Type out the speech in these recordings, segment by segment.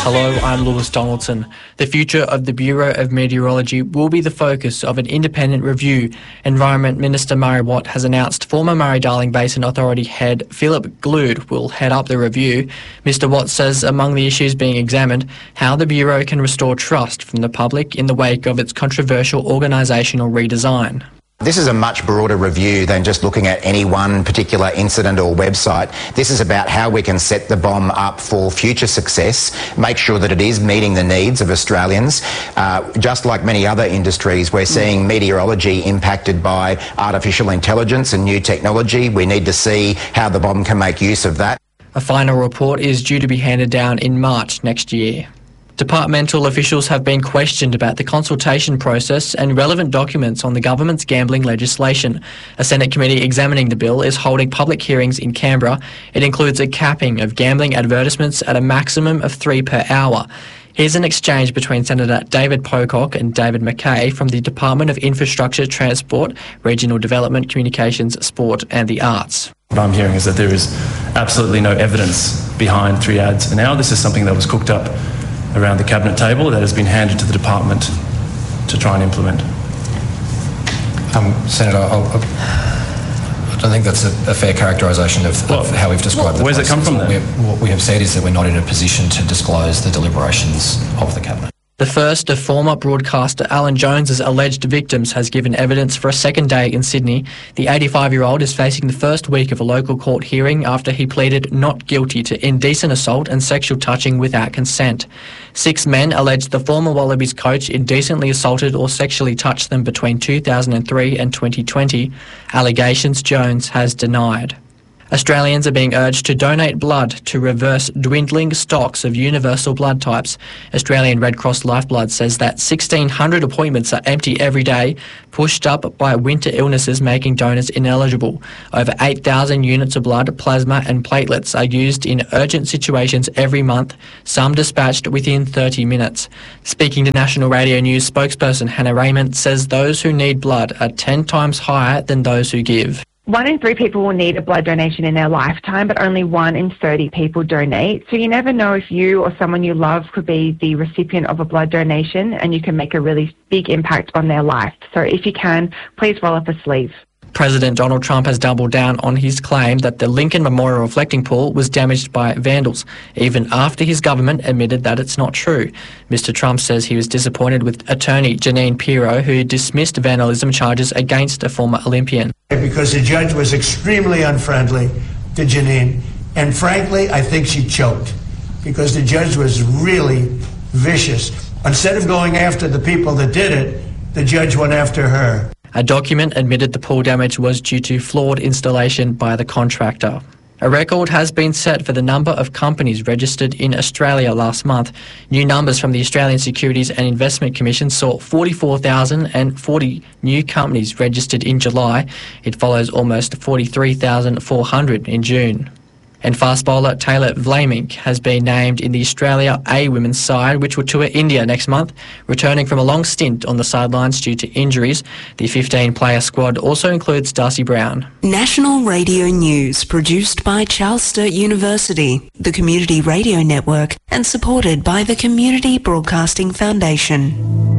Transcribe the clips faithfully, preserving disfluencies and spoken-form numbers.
Hello, I'm Lewis Donaldson. The future of the Bureau of Meteorology will be the focus of an independent review. Environment Minister Murray Watt has announced former Murray-Darling Basin Authority head Philip Glood will head up the review. Mister Watt says among the issues being examined, how the Bureau can restore trust from the public in the wake of its controversial organisational redesign. This is a much broader review than just looking at any one particular incident or website. This is about how we can set the bomb up for future success, make sure that it is meeting the needs of Australians. Uh, just like many other industries, we're seeing meteorology impacted by artificial intelligence and new technology. We need to see how the bomb can make use of that. A final report is due to be handed down in March next year. Departmental officials have been questioned about the consultation process and relevant documents on the government's gambling legislation. A Senate committee examining the bill is holding public hearings in Canberra. It includes a capping of gambling advertisements at a maximum of three per hour. Here's an exchange between Senator David Pocock and David McKay from the Department of Infrastructure, Transport, Regional Development, Communications, Sport and the Arts. What I'm hearing is that there is absolutely no evidence behind three ads an hour. This is something that was cooked up around the cabinet table that has been handed to the department to try and implement. Um, Senator, I'll, I'll, I don't think that's a, a fair characterisation of, well, of how we've described well, the where's process. it come from then? What we have said is that we're not in a position to disclose the deliberations of the cabinet. The first of former broadcaster Alan Jones's alleged victims has given evidence for a second day in Sydney. The eighty-five-year-old is facing the first week of a local court hearing after he pleaded not guilty to indecent assault and sexual touching without consent. Six men alleged the former Wallabies coach indecently assaulted or sexually touched them between two thousand three and twenty twenty. Allegations Jones has denied. Australians are being urged to donate blood to reverse dwindling stocks of universal blood types. Australian Red Cross Lifeblood says that sixteen hundred appointments are empty every day, pushed up by winter illnesses making donors ineligible. Over eight thousand units of blood, plasma and platelets are used in urgent situations every month, some dispatched within thirty minutes. Speaking to National Radio News, spokesperson Hannah Raymond says those who need blood are ten times higher than those who give. One in three people will need a blood donation in their lifetime, but only one in thirty people donate. So you never know if you or someone you love could be the recipient of a blood donation, and you can make a really big impact on their life. So if you can, please roll up a sleeve. President Donald Trump has doubled down on his claim that the Lincoln Memorial reflecting pool was damaged by vandals, even after his government admitted that it's not true. Mister Trump says he was disappointed with attorney Jeanine Pirro, who dismissed vandalism charges against a former Olympian. Because the judge was extremely unfriendly to Jeanine, and frankly, I think she choked, because the judge was really vicious. Instead of going after the people that did it, the judge went after her. A document admitted the pool damage was due to flawed installation by the contractor. A record has been set for the number of companies registered in Australia last month. New numbers from the Australian Securities and Investment Commission saw forty-four thousand forty new companies registered in July. It follows almost forty-three thousand four hundred in June. And fast bowler Taylor Vlaming has been named in the Australia A women's side, which will tour India next month. Returning from a long stint on the sidelines due to injuries, the fifteen-player squad also includes Darcy Brown. National Radio News, produced by Charles Sturt University, the Community Radio Network, and supported by the Community Broadcasting Foundation.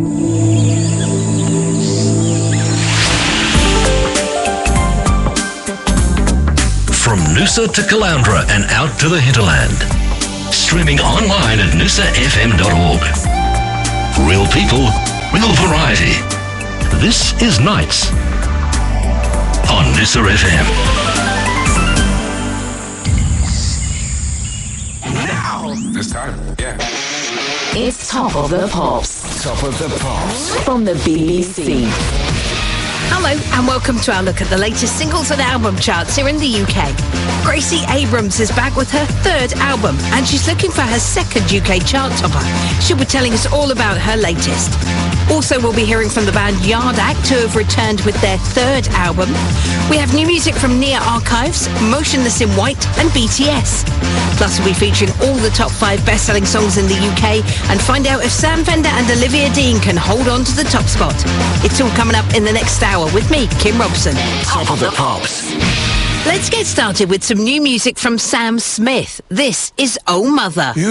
From Noosa to Caloundra and out to the hinterland. Streaming online at noosa f m dot org. Real people, real variety. This is Nights on Noosa F M. Now! This time, yeah. It's Top of the Pops. Top of the Pops. From the B B C. Hello and welcome to our look at the latest singles and album charts here in the U K. Gracie Abrams is back with her third album and she's looking for her second U K chart topper. She'll be telling us all about her latest. Also, we'll be hearing from the band Yard Act, who have returned with their third album. We have new music from Nia Archives, Motionless in White and B T S. Plus, we'll be featuring all the top five best-selling songs in the U K and find out if Sam Fender and Olivia Dean can hold on to the top spot. It's all coming up in the next hour with me, Kim Robson. Top of the Pops. Let's get started with some new music from Sam Smith. This is Oh Mother.